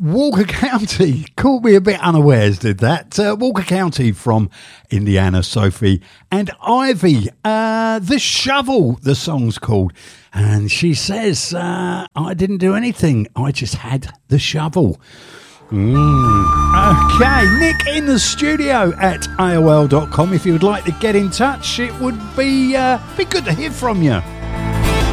Walker County. Caught me a bit unawares, did that. Walker County from Indiana, Sophie and Ivy. The Shovel, the song's called. And she says, I didn't do anything. I just had the shovel. Okay, Nick in the studio at AOL.com. If you would like to get in touch, it would be good to hear from you.